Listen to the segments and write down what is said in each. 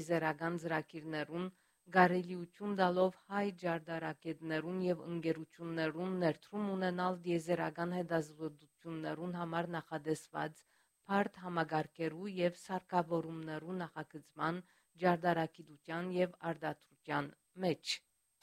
Զերական ծրագիրներուն գարելիություն տալով հայ ջարդարակետներուն եւ ընկերություններուն ներդրում ունենալ դիեզերական հետազոտություններուն համար նախադեсված բարդ համագարկերու եւ սարքավորումներու նախագծման, ջարդարակիտության եւ արտադրության մեջ։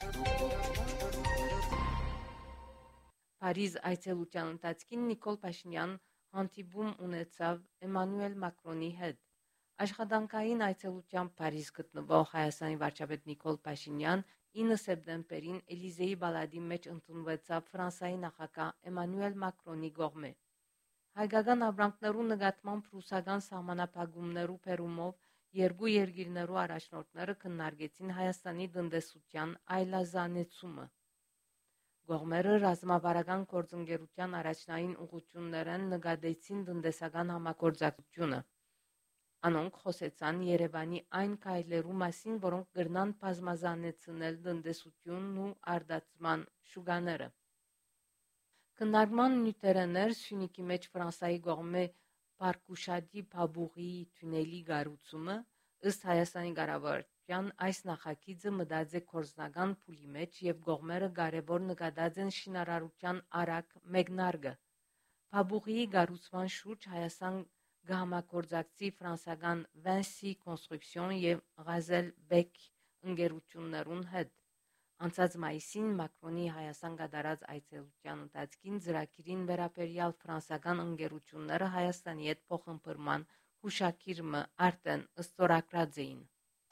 Փարիզ այցելության ընթացքին Նիկոլ Փաշինյան հանդիպում ունեցավ Էմանուել Մակրոնի հետ։ Աշխատանքային այցելությամբ Փարիզ գտնվող Հայաստանի վարչապետ Նիկոլ Փաշինյան 9 սեպտեմբերին Էլիզեի բալադի մեջ ընդունվեցավ Ֆրանսիայի նախագահ Էմանուել Մակրոնի կողմէ։ Հայկական ապրանքներու նկատմամբ ռուսական սահմանափակումներու բերումով երկու երկիրներու առաջնորդները քննարկեցին Հայաստանի տնտեսության այլազանեցումը։ Կողմերը ռազմավարական գործընկերության առաջնային ուղղություններն նկատեցին տնտեսական համագործակցությունը։ Անոնք խոսեցան Երևանի այն քայլերու մասին, որոնք կրնան բազմազանեցնել տնտեսությունն ու արտադրման շուկաները։ Քննարկման նյութերներ Սյունիքի մեջ Ֆրանսիայի կողմէ Պարկուշադի Փաբուղիի թունելի կառուցումը, ըստ Հայաստանի կառավարության այս նախագիծը մտած է գործնական փուլի մեջ եւ կողմերը կարեւոր նկատած են շինարարության արագ մեկնարկը։ Փաբուղիի կառուցման շուրջ Հայաստան կհամագործակցի ֆրանսիական Vinci Construction եւ Ghazel Beck ընկերություններուն հետ։ Անցած մայիսին Մակրոնի Հայաստան կատարած այցելության ընթացքին ծրագիրին վերաբերյալ ֆրանսիական ընկերությունները Հայաստանի հետ փոխհմբռնման հուշագիրը արդեն ստորագրած էին։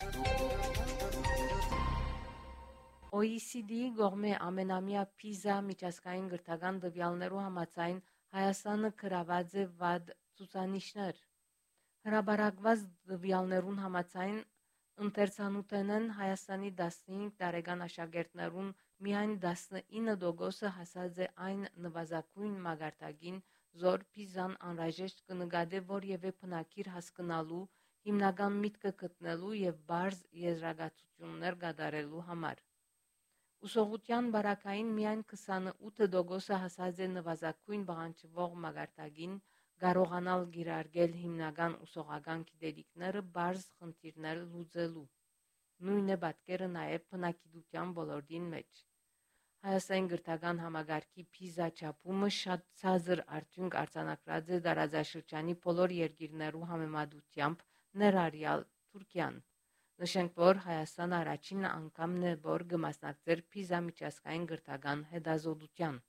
OECD-ի կողմէ ամենամյա PISA միջազգային գրթական տվյալներու համաձայն Հայաստանը գրաված է վատ ցուցանիշներ։ Հրաբարակված տվյալներուն համաձայն ընթերցանութենեն Հայաստանի 15 տարեկան աշակերտներուն միայն 19% հասած է այն նվազագույն մակարդակին, զոր PISA-ն անհրաժեշտ կնկատի որևէ բնագիր հասկանալու, հիմնական միտքը գտնելու եւ բարձ եզրակացություններ կատարելու համար։ Ուսողության բարակային միայն 28% հասած է նվազագույն պահանջվող մակարդակին, կարողանալ գիրարգել հիմնական ուսողական գիտելիքները բարձ խնդիրներ լուծելու։ Նույն է պատկերը նաև բնագիտության ոլորտին մեջ։ Հայաստանի գրթական համագարկի PISA չափումը շատ ցածր արդյունք արձանագրած է տարածաշրջանի բոլոր երկիրներու համեմատությամբ, ներառյալ Թուրքիան։ Նշենք, որ Հայաստանը առաջին անգամն է, որ կմասնակցեր PISA միջազգային գրթական հետազոտության։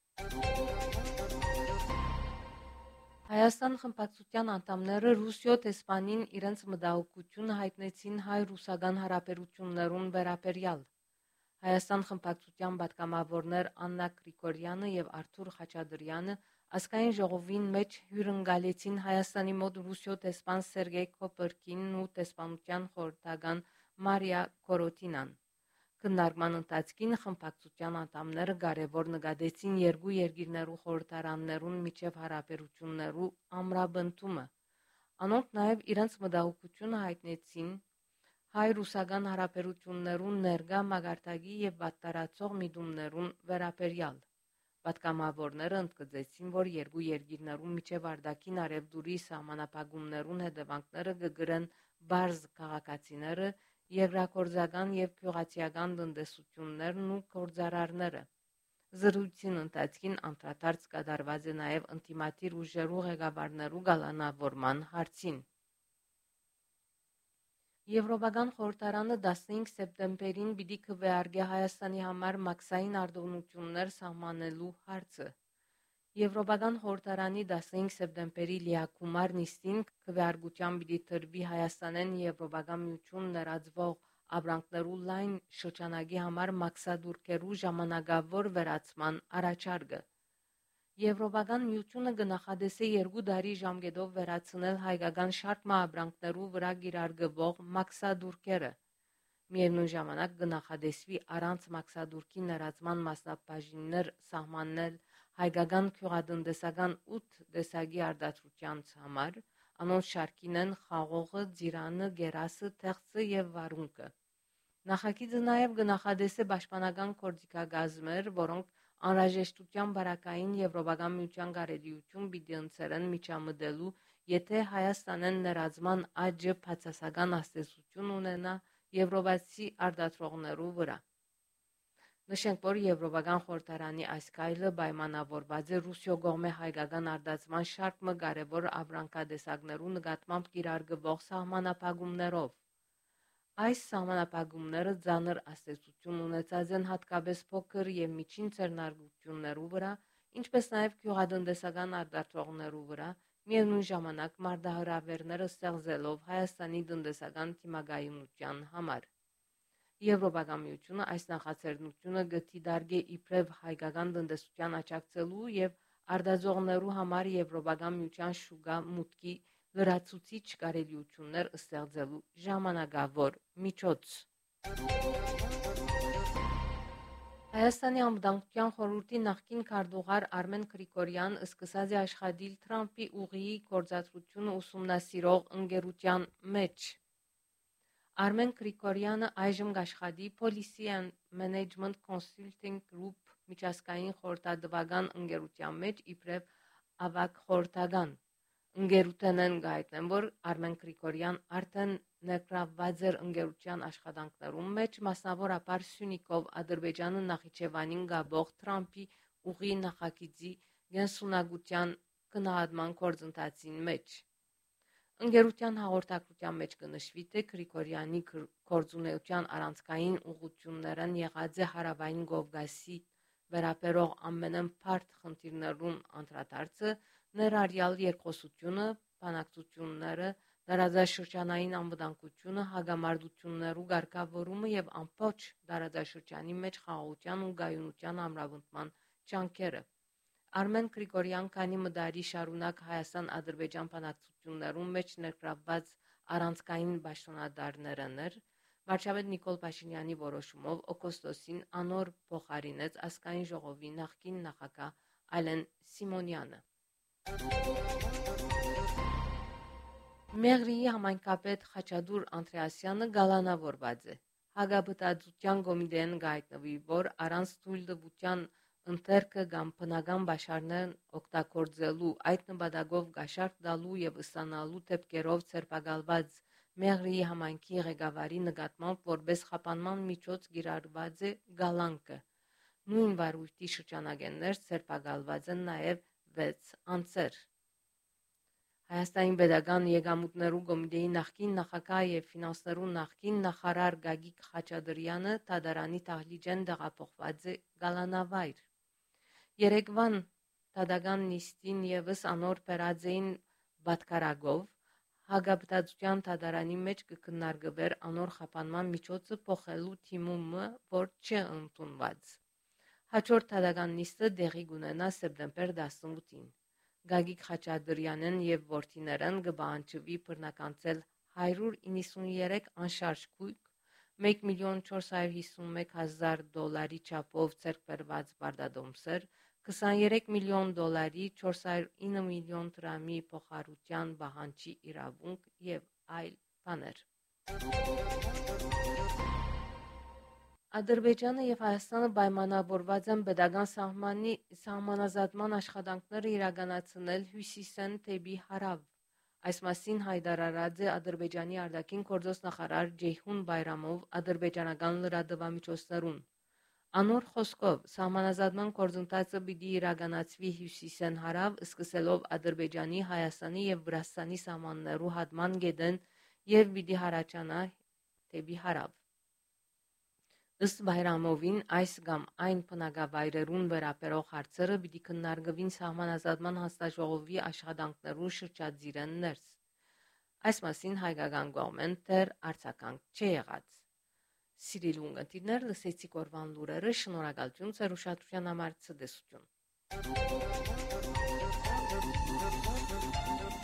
Հայաստան խմբակցության անդամները Ռուսիո տեսփանին իրենց մտահոգությունը հայտնեցին հայ-ռուսական հարաբերություններուն վերաբերյալ։ Հայաստան խմբակցության պատգամավորներ Աննա Գրիգորյանը եւ Արթուր Խաչատրյանը ազգային ժողովին մեջ հյուրընկալեցին Հայաստանի մոտ Ռուսիո տեսփան Սերգեյ Կոպրկինն ու տեսփանության խորհրդական Մարիա Կորոտինան։ Քննարկման ընթացքին խմբակցության անդամները կարևոր նկատեցին երկու երկիրներու խորհրդարաններուն միջև հարաբերություններու ամրապնդումը։ Անոնք նաև իրենց մտահոգությունը հայտնեցին հայ-ռուսական հարաբերություններուն ներկա մակարդակի եւ վատտարացող միտումներուն վերաբերյալ։ Պատգամավորները ընդգծեցին, որ երկու երկիրներու միջև արտաքին արևդուրի սահմանափակումներուն հետևանքները կգրեն բարձ քաղաքացիները, երկրագործական եւ գյուղացիական տնտեսություններն ու գործարարները։ Զրույցին ընթացքին անդրադարձ կատարված է նաև ինտիմատիր ուժերու ղեկավարներու գալանավորման հարցին։ Եվրոպական խորհրդարանը 15 սեպտեմբերին պիտի քվեարկի Հայաստանի համար մաքսային արտոնություններ սահմանելու հարցը։ Եվրոպական խորհրդարանի 15 սեպտեմբերի լիակումար նիստին քվեարկության պիտի տրվի Հայաստանեն Եվրոպական միություն ներածվող ապրանքներու լայն շրջանակի համար մաքսադուրքերու ժամանակավոր վերացման առաջարկը։ Եվրոպական միությունը կնախադեսի 2 տարի ժամկետով վերացնել հայկական շարք ապրանքներու վրա կիրարկվող մաքսադուրքերը։ Միևնույն ժամանակ կնախադեսվի առանց մաքսադուրքի ներածման մասնաբաժիններ սահմաննել հայկական գյուղատնտեսական 8 տեսակի արտադրության համար, անոնց շարքին են խաղողը, ծիրանը, գերասը, թեղծը եւ վարունգը։ Նախագիծը նաև կնախադեսի պաշտպանական գործիքակազմեր, որոնք անհրաժեշտության բարակային Եվրոպական միության կարելիություն պիտի ընձեռեն միջամտելու եթե Հայաստանեն ներածման աճը բացասական ազդեցություն ունենա եվրոպացի արտադրողներու վրա։ Նշենք, որ Եվրոպական խորհրդարանի այս քայլը պայմանավորված է Ռուսիո կողմէ հայկական արտադրման շարք մը կարևոր ապրանքատեսակներու նկատմամբ կիրարգվող սահմանափակումներով։ Այս սահմանափակումները ծանր ազդեցություն ունեցած են հատկապես փոքր եւ միջին ձեռնարկություններու վրա, ինչպես նաեւ գյուղատնտեսական արտադրողներու վրա, միևնույն ժամանակ մարտահրավերները ստեղծելով Հայաստանի տնտեսական դիմակայունության համար։ Եվրոպական միությունը այս նախաձեռնությունը գտիդարգե իբրև հայկական տնտեսության աջակցելու եւ արտադրողներու համար Եվրոպական միության շուկա մուտքի լրացուցիչ կարելիություններ ստեղծելու ժամանակավոր միջոց։ Հայաստանի անվտանգության խորհրդի նախկին քարտուղար Արմեն Գրիգորյան սկսած է աշխատել Թրամփի ուղիի գործադրությունը ուսումնասիրող ընկերության մեջ։ Արմեն Գրիգորյանը այժմ աշխատի Policy and Management Consulting Group միջազգային խորհրդատվական ընկերության մեջ իբրև ավագ խորհրդական։ Ընկերութենեն գայտնեն, որ Արմեն Գրիգորյան արդեն ներգրավված էր ընկերության աշխատանքներում մեջ, մասնավորապես Սյունիքով Ադրբեջանը Նախիջևանին գաբող Թրամփի ուղի նախագծի գենսունակության գնահատման գործընթացին մեջ։ Ընկերության հաղորդակցության մեջ կնշվի, թե Գրիգորյանի գործունեության առանցքային ուղղություններն եղած է Հարավային Կովկասի վերաբերող ամենաբարդ խնդիրներուն անդրադարձը, ներառյալ երկխոսությունը, բանակցությունները, տարածաշրջանային անվտանգությունը, հագամարտություններու ղեկավարումը եւ ամբողջ տարածաշրջանի մեջ խաղաղության ու գայունության ամրապնդման ջանքերը։ Արմեն Գրիգորյան քանի մդարի շարունակ Հայաստան-Ադրբեջան բանակցություններում մեջ ներգրավված առանցքային պաշտոնատարներն էր, վարչապետ Նիկոլ Փաշինյանի որոշումով օգոստոսին անոր փոխարինեց ազգային ժողովի նախկին նախագահ Ալեն Սիմոնյանը։ Մեղրիի համայնքապետ Խաչատուր Անդրեասյանը գալանավորված է։ Հագաբտածության կոմիտեն գայտնվի, որ առանց թույլտվության ընթերքը կամ բնական բաշարներն օգտագործելու այդ նպատակով գաշարք տալու եւ ստանալու դեպքերով ցերպակալված Մեղրիի համայնքի ղեկավարի նկատմամբ որպես խափանման միջոց կիրառված է գալանքը։ Նույն վարույթի շրջանագեններ ցերպակալված են նաեւ 6 անձեր։ Հայաստանի Պետական Եկամուտներու կոմիտեի նախկին նախագահ եւ ֆինանսներու նախկին նախարար Գագիկ Խաչատրյանը դատարանի դահլիճեն տեղափոխված է գալանավայր։ Երեկվան դատական նիստին եւս անոր բերածեին պատկարագով հագաբտածության դատարանի մեջ կքննարկվեր անոր խափանման միջոցը փոխելու թիմումը, որ չի ընդունված։ Հաջորդ դատական նիստը տեղի կունենա սեպտեմբեր 18-ին։ Գագիկ Խաչատրյանն եւ որդիներն կբանջվի բռնականցել 193 անշարժ գույք, $1,451,000 չափով ձեռք բերված բարդադոմսեր, $23 միլիոն, 409 միլիոն դրամի փոխհարության պահանջի իրավունք եւ այլ բաներ։ Ադրբեջանը եւ Հայաստանը պայմանավորված են պետական սահմանազատման աշխատանքները իրականացնել հյուսիսեն դեպի հարավ։ Այս մասին հայտարարած է Ադրբեջանի արտաքին գործոստ նախարար Ջեյհուն Բայրամով ադրբեջանական լրատվամիջոցներուն։ Անոր խոսքով սահմանազատման գործընթացը պիտի իրականացվի հյուսիսեն հարավ, սկսելով Ադրբեջանի, Հայաստանի եւ Վրաստանի սահմաններու հատման գետեն եւ պիտի հարաճանա դեպի հարավ։ Ըստ Բայրամովին այս կամ այն բնակավայրերուն վերաբերող հարցերը պիտի քննարկվին սահմանազատման հանձնաժողովի աշխատանքներուն շրջադիրեն ներս։ Այս մասին հայկական կողմեն դեռ արձագանք չի եղած։ Սիրելի ունկնդիրներ, լսեցիք օրվան լուրերը, շնորհակալություն ձեր ուշադրության համար, ցտեսություն։